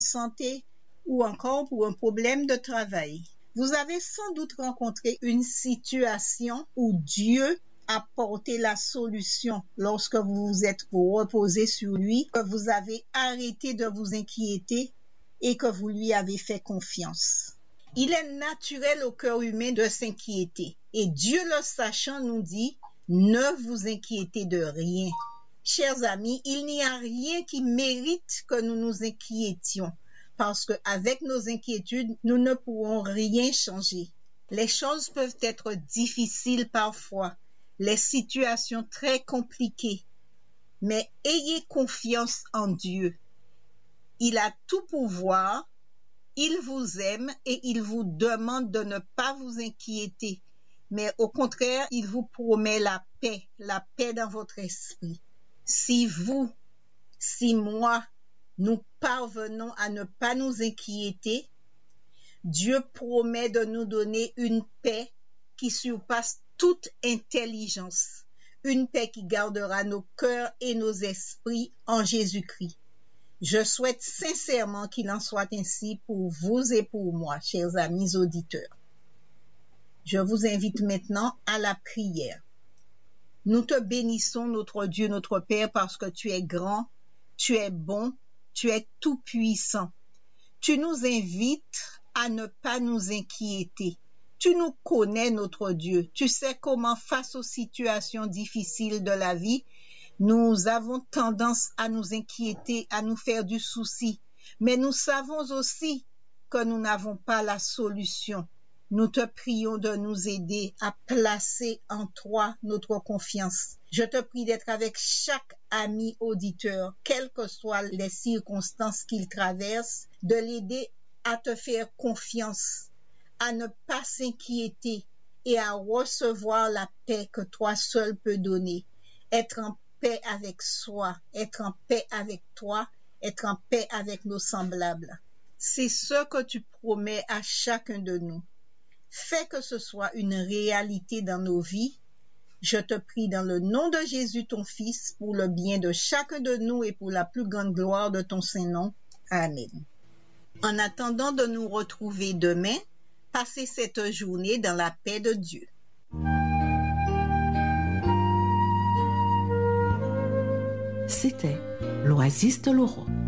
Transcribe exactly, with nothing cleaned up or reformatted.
santé ou encore pour un problème de travail. Vous avez sans doute rencontré une situation où Dieu a porté la solution lorsque vous vous êtes reposé sur lui, que vous avez arrêté de vous inquiéter et que vous lui avez fait confiance. Il est naturel au cœur humain de s'inquiéter et Dieu le sachant nous dit « Ne vous inquiétez de rien ». Chers amis, il n'y a rien qui mérite que nous nous inquiétions parce qu'avec nos inquiétudes, nous ne pourrons rien changer. Les choses peuvent être difficiles parfois, les situations très compliquées, mais ayez confiance en Dieu. Il a tout pouvoir, il vous aime et il vous demande de ne pas vous inquiéter, mais au contraire, il vous promet la paix, la paix dans votre esprit. Si vous, si moi, nous parvenons à ne pas nous inquiéter, Dieu promet de nous donner une paix qui surpasse toute intelligence, une paix qui gardera nos cœurs et nos esprits en Jésus-Christ. Je souhaite sincèrement qu'il en soit ainsi pour vous et pour moi, chers amis auditeurs. Je vous invite maintenant à la prière. Nous te bénissons, notre Dieu, notre Père, parce que tu es grand, tu es bon, tu es tout-puissant. Tu nous invites à ne pas nous inquiéter. Tu nous connais, notre Dieu. Tu sais comment, face aux situations difficiles de la vie, nous avons tendance à nous inquiéter, à nous faire du souci. Mais nous savons aussi que nous n'avons pas la solution. Nous te prions de nous aider à placer en toi notre confiance. Je te prie d'être avec chaque ami auditeur, quelles que soient les circonstances qu'il traverse, de l'aider à te faire confiance, à ne pas s'inquiéter et à recevoir la paix que toi seul peux donner. Être en paix avec soi, être en paix avec toi, être en paix avec nos semblables. C'est ce que tu promets à chacun de nous. Fais que ce soit une réalité dans nos vies. Je te prie dans le nom de Jésus, ton Fils, pour le bien de chacun de nous et pour la plus grande gloire de ton Saint-Nom. Amen. En attendant de nous retrouver demain, passez cette journée dans la paix de Dieu. C'était l'Oasis de l'Aurore.